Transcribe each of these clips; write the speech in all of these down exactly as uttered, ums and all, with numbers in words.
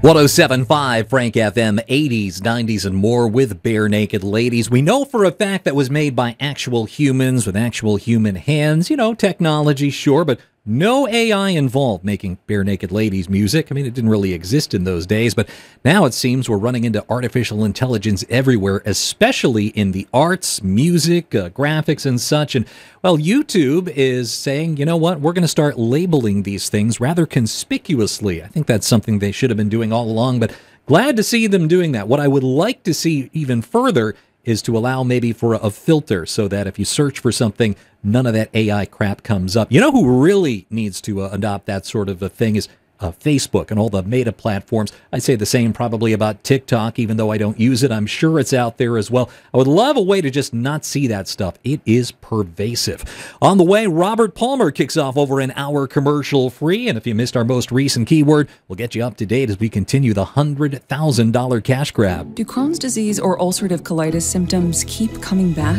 one oh seven point five Frank F M, eighties, nineties, and more with Bare Naked Ladies. We know for a fact that was made by actual humans with actual human hands. You know, technology, sure, but no A I involved making Bare Naked Ladies music. I mean, it didn't really exist in those days, but now it seems we're running into artificial intelligence everywhere, especially in the arts, music, uh, graphics, and such. And, well, YouTube is saying, you know what, we're going to start labeling these things rather conspicuously. I think that's something they should have been doing all along, but glad to see them doing that. What I would like to see even further is to allow maybe for a filter so that if you search for something, none of that A I crap comes up. You know who really needs to uh, adopt that sort of a thing is uh, Facebook and all the Meta platforms. I'd say the same probably about TikTok, even though I don't use it. I'm sure it's out there as well. I would love a way to just not see that stuff. It is pervasive. On the way, Robert Palmer kicks off over an hour commercial free. And if you missed our most recent keyword, we'll get you up to date as we continue the one hundred thousand dollars cash grab. Do Crohn's disease or ulcerative colitis symptoms keep coming back?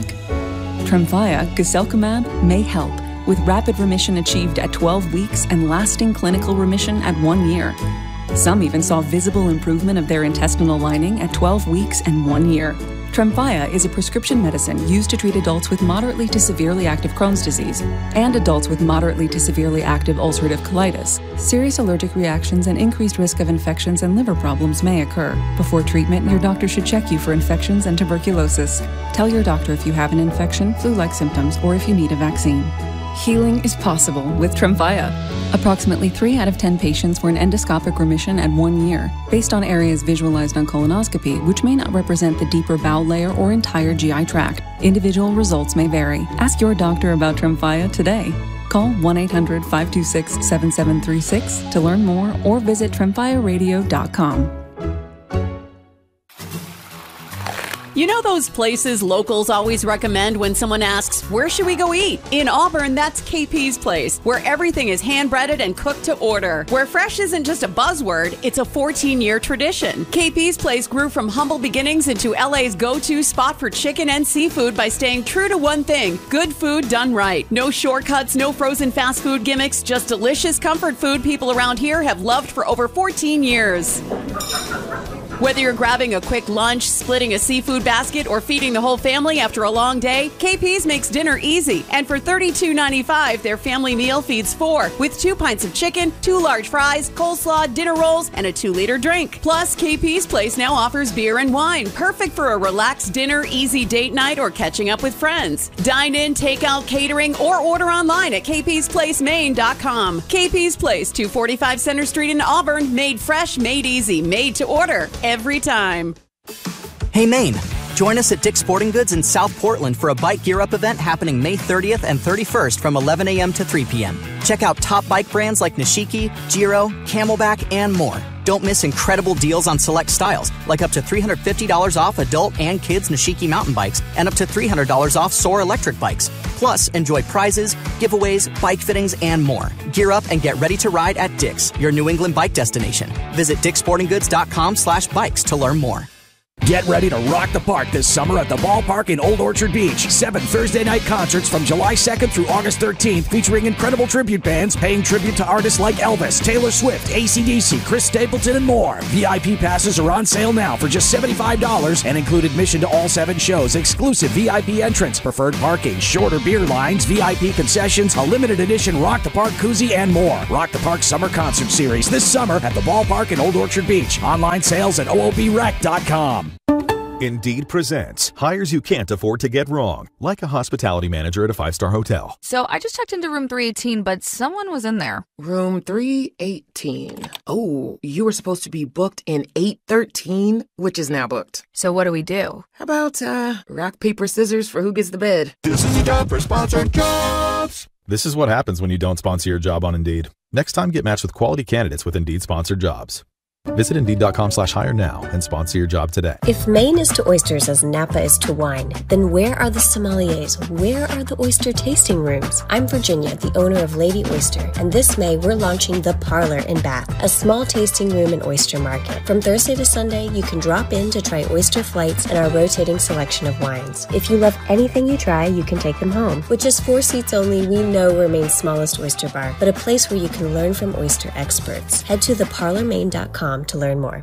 Tremfya, guselkumab, may help, with rapid remission achieved at twelve weeks and lasting clinical remission at one year. Some even saw visible improvement of their intestinal lining at twelve weeks and one year. Tremfya is a prescription medicine used to treat adults with moderately to severely active Crohn's disease and adults with moderately to severely active ulcerative colitis. Serious allergic reactions and increased risk of infections and liver problems may occur. Before treatment, your doctor should check you for infections and tuberculosis. Tell your doctor if you have an infection, flu-like symptoms, or if you need a vaccine. Healing is possible with Tremfya. Approximately three out of ten patients were in endoscopic remission at one year, based on areas visualized on colonoscopy, which may not represent the deeper bowel layer or entire G I tract. Individual results may vary. Ask your doctor about Tremfya today. Call one eight hundred, five two six, seven seven three six to learn more or visit tremfya radio dot com. You know those places locals always recommend when someone asks, where should we go eat? In Auburn, that's K P's Place, where everything is hand-breaded and cooked to order. Where fresh isn't just a buzzword, it's a fourteen-year tradition. K P's Place grew from humble beginnings into L A's go-to spot for chicken and seafood by staying true to one thing, good food done right. No shortcuts, no frozen fast food gimmicks, just delicious comfort food people around here have loved for over fourteen years. Whether you're grabbing a quick lunch, splitting a seafood basket, or feeding the whole family after a long day, K P's makes dinner easy. And for thirty-two ninety-five, their family meal feeds four, with two pints of chicken, two large fries, coleslaw, dinner rolls, and a two-liter drink. Plus, K P's Place now offers beer and wine, perfect for a relaxed dinner, easy date night, or catching up with friends. Dine in, take out, catering, or order online at k p s place maine dot com. K P's Place, two forty-five Center Street in Auburn, made fresh, made easy, made to order. Every time. Hey Maine, join us at Dick's Sporting Goods in South Portland for a Bike Gear Up event happening May thirtieth and thirty-first from eleven a.m. to three p.m. Check out top bike brands like Nishiki, Giro, Camelback, and more. Don't miss incredible deals on select styles, like up to three hundred fifty dollars off adult and kids Nishiki mountain bikes and up to three hundred dollars off Soar electric bikes. Plus, enjoy prizes, giveaways, bike fittings, and more. Gear up and get ready to ride at Dick's, your New England bike destination. Visit dicks sporting goods dot com slash bikes to learn more. Get ready to rock the park this summer at the ballpark in Old Orchard Beach. Seven Thursday night concerts from July second through August thirteenth featuring incredible tribute bands paying tribute to artists like Elvis, Taylor Swift, A C D C, Chris Stapleton, and more. V I P passes are on sale now for just seventy-five dollars and include admission to all seven shows, exclusive V I P entrance, preferred parking, shorter beer lines, V I P concessions, a limited edition Rock the Park koozie, and more. Rock the Park Summer Concert Series this summer at the ballpark in Old Orchard Beach. Online sales at O O B rec dot com. Indeed presents hires you can't afford to get wrong, like a hospitality manager at a five-star hotel. So I just checked into room three eighteen, but someone was in there. Room three eighteen. Oh, you were supposed to be booked in eight thirteen, which is now booked. So what do we do? How about, uh, rock, paper, scissors for who gets the bid? This is the job for sponsored jobs. This is what happens when you don't sponsor your job on Indeed. Next time, get matched with quality candidates with Indeed sponsored jobs. Visit Indeed.com slash hire now and sponsor your job today. If Maine is to oysters as Napa is to wine, then where are the sommeliers? Where are the oyster tasting rooms? I'm Virginia, the owner of Lady Oyster, and this May we're launching The Parlor in Bath, a small tasting room and oyster market. From Thursday to Sunday, you can drop in to try oyster flights and our rotating selection of wines. If you love anything you try, you can take them home. With just four seats only, we know we're Maine's smallest oyster bar, but a place where you can learn from oyster experts. Head to the parlor maine dot com com to learn more.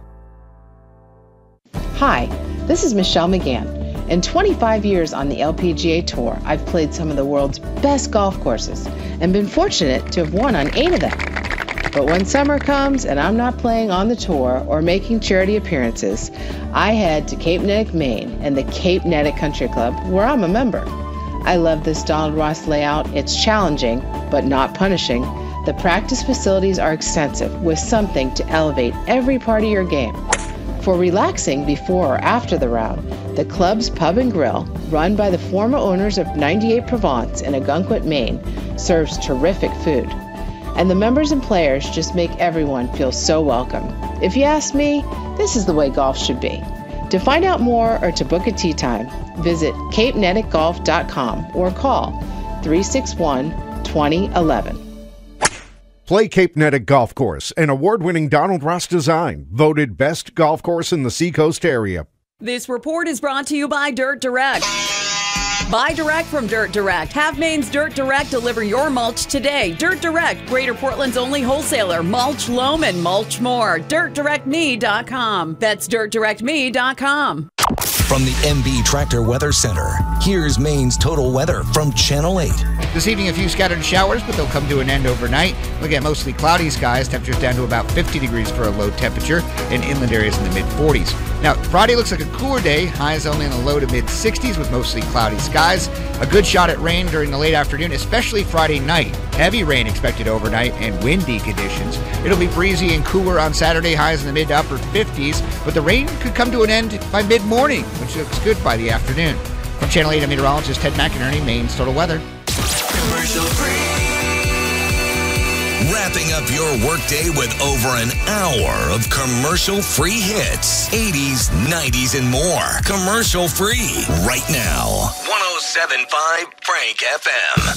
Hi, this is Michelle McGann. In twenty-five years on the L P G A Tour, I've played some of the world's best golf courses and been fortunate to have won on eight of them. But when summer comes and I'm not playing on the tour or making charity appearances, I head to Cape Nettic, Maine and the Cape Nettic Country Club, where I'm a member. I love this Donald Ross layout. It's challenging, but not punishing. The practice facilities are extensive, with something to elevate every part of your game. For relaxing before or after the round, the club's Pub and Grill, run by the former owners of ninety-eight Provence in Ogunquit, Maine, serves terrific food. And the members and players just make everyone feel so welcome. If you ask me, this is the way golf should be. To find out more or to book a tee time, visit cape nettic golf dot com or call three six one, two zero one one. Play Cape Nettic Golf Course, an award-winning Donald Ross design, voted best golf course in the Seacoast area. This report is brought to you by Dirt Direct. Buy direct from Dirt Direct. Have Maine's Dirt Direct deliver your mulch today. Dirt Direct, Greater Portland's only wholesaler. Mulch, loam, and mulch more. dirt direct me dot com. That's dirt direct me dot com. From the M B Tractor Weather Center, here's Maine's total weather from Channel eight. This evening, a few scattered showers, but they'll come to an end overnight. Look at mostly cloudy skies, temperatures down to about fifty degrees for a low temperature, and inland areas in the mid forties. Now, Friday looks like a cooler day, highs only in the low to mid sixties with mostly cloudy skies. A good shot at rain during the late afternoon, especially Friday night. Heavy rain expected overnight and windy conditions. It'll be breezy and cooler on Saturday, highs in the mid to upper fifties, but the rain could come to an end by mid-morning, which looks good by the afternoon. From Channel eight, I'm meteorologist Ted McInerney, Maine's Total Weather. Commercial free. Wrapping up your workday with over an hour of commercial-free hits. eighties, nineties, and more. Commercial-free right now. one oh seven point five Frank F M.